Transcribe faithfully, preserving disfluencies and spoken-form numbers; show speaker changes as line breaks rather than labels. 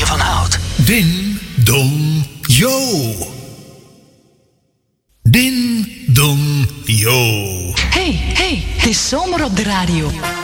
je van houdt.
Din, dong, yo. Din, dong, yo.
Hey, hey, het is zomer op de radio.